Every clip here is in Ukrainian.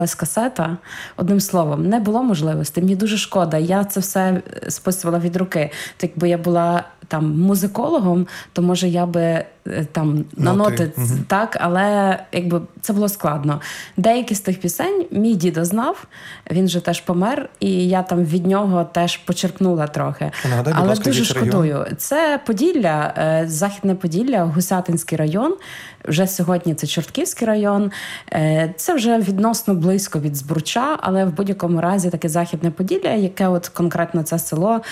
касета, одним словом, не було можливості. Мені дуже шкода. Я це все списувала від руки. Так якби я була там музикологом, то може я би там на ноти так, але якби це було складно. Деякі з тих пісень мій дідо знав, він же теж помер, і я там від нього теж почерпнула трохи. Нагадай, але ласка, дуже шкодую. Район? Це Поділля, Західне Поділля, Гусятинський район. Вже сьогодні це Чортківський район. Це вже відносно близько від Збруча, але в будь-якому разі таке Західне Поділля, яке от конкретно це село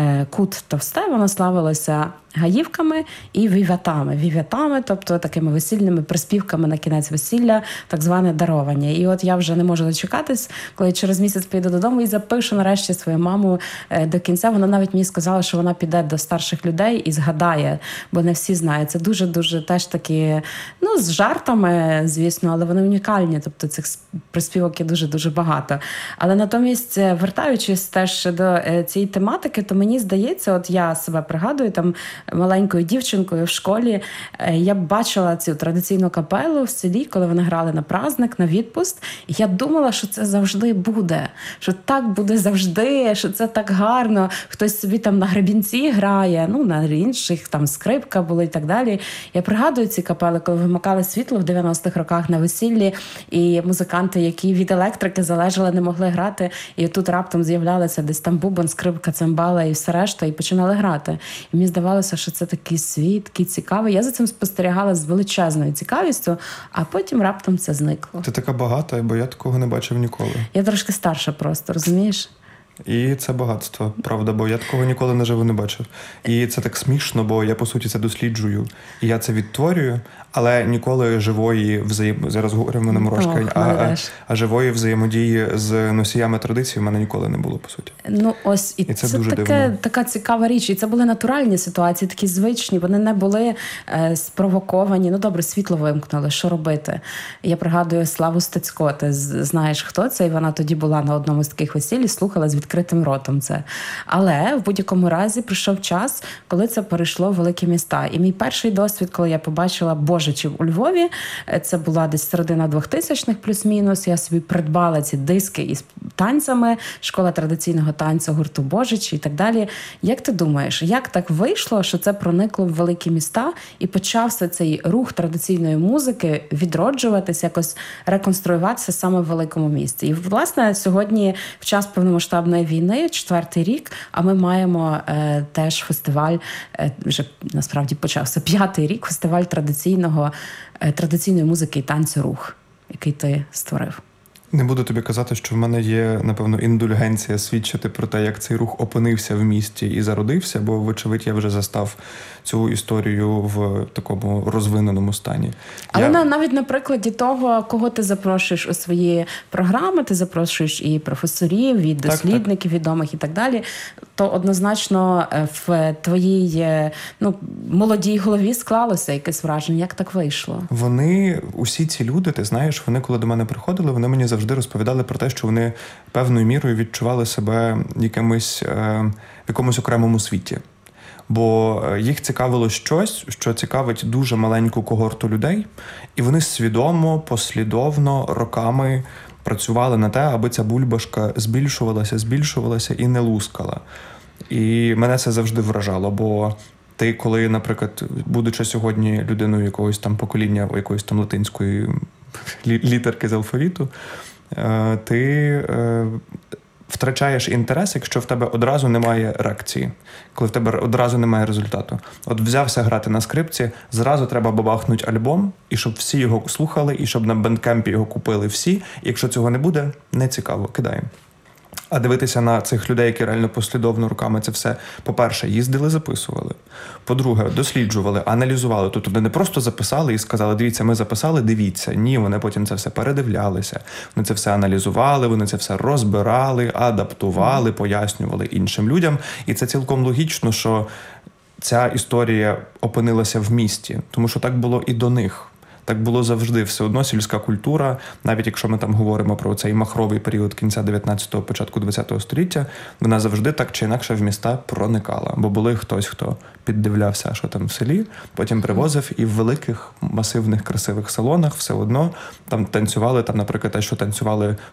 Кут Товсте, воно славилося гаївками і вівятами, тобто такими весільними приспівками на кінець весілля, так зване даровання. І от я вже не можу дочекатись, коли через місяць поїду додому і запишу нарешті свою маму до кінця. Вона навіть мені сказала, що вона піде до старших людей і згадає, бо не всі знають. Це дуже-дуже теж такі, з жартами, звісно, але вони унікальні, тобто цих приспівок є дуже-дуже багато. Але натомість, вертаючись теж до цієї тематики, то мені здається, от я себе пригадую, там маленькою дівчинкою в школі я бачила цю традиційну капелу в селі, коли вони грали на праздник, на відпуст. І я думала, що це завжди буде, що так буде завжди, що це так гарно. Хтось собі там на гребінці грає, на інших, там скрипка була і так далі. Я пригадую ці капели, коли вимикали світло в 90-х роках на весіллі, і музиканти, які від електрики залежали, не могли грати, і тут раптом з'являлися десь там бубон, скрипка, цимбала і все решта, і починали грати. І мені здавалося, що це такий світ, такий цікавий. Я за цим спостерігала з величезною цікавістю, а потім раптом це зникло. Ти така багата, бо я такого не бачив ніколи. Я трошки старша просто, розумієш? І це багатство, правда, бо я такого ніколи наживо не бачив. І це так смішно, бо я, по суті, це досліджую. І я це відтворюю, але ніколи живої зараз говорю в мене мурашка, а живої взаємодії з носіями традиції в мене ніколи не було, по суті. Ось, і це дуже дивно. Така цікава річ. І це були натуральні ситуації, такі звичні, вони не були спровоковані. Добре, світло вимкнули, що робити? Я пригадую Славу Стецько, ти знаєш, хто це, і вона тоді була на одному з таких весіль і слухала з відкритим ротом це. Але в будь-якому разі прийшов час, коли це перейшло в великі міста. І мій перший досвід, коли я побачила Божичів у Львові, це була десь середина 2000-х плюс-мінус, я собі придбала ці диски із танцями, школа традиційного танцю гурту Божич і так далі. Як ти думаєш, як так вийшло, що це проникло в великі міста і почався цей рух традиційної музики відроджуватися, якось реконструюватися саме в великому місті? І, власне, сьогодні в час повномасштабної війни, 4-й рік, а ми маємо теж фестиваль, вже насправді почався 5-й рік, фестиваль традиційної музики і танцю «Рух», який ти створив. Не буду тобі казати, що в мене є, напевно, індульгенція свідчити про те, як цей рух опинився в місті і зародився, бо, вочевидь, я вже застав цю історію в такому розвиненому стані. Але навіть на прикладі того, кого ти запрошуєш у свої програми, ти запрошуєш і професорів, і дослідників відомих і так далі, то однозначно в твоїй молодій голові склалося якесь враження. Як так вийшло? Усі ці люди, ти знаєш, вони, коли до мене приходили, вони мені завжди розповідали про те, що вони певною мірою відчували себе в якомусь окремому світі. Бо їх цікавило щось, що цікавить дуже маленьку когорту людей, і вони свідомо, послідовно, роками працювали на те, аби ця бульбашка збільшувалася і не лускала. І мене це завжди вражало, бо ти, коли, наприклад, будучи сьогодні людиною якогось там покоління, якоїсь там латинської літерки з алфавіту, ти втрачаєш інтерес, якщо в тебе одразу немає реакції, коли в тебе одразу немає результату. От взявся грати на скрипці, зразу треба бабахнути альбом, і щоб всі його слухали, і щоб на бендкемпі його купили всі. І якщо цього не буде, не цікаво, кидаємо. А дивитися на цих людей, які реально послідовно руками це все, по-перше, їздили, записували. По-друге, досліджували, аналізували. Тобто вони не просто записали і сказали, дивіться, ми записали, дивіться. Ні, вони потім це все передивлялися. Вони це все аналізували, вони це все розбирали, адаптували, пояснювали іншим людям. І це цілком логічно, що ця історія опинилася в місті. Тому що так було і до них. Так було завжди. Все одно сільська культура, навіть якщо ми там говоримо про цей махровий період кінця 19-го, початку 20-го століття, вона завжди так чи інакше в міста проникала. Бо були хтось, хто піддивлявся, що там в селі, потім привозив, і в великих, масивних, красивих салонах все одно там танцювали, там, наприклад, те, що танцювали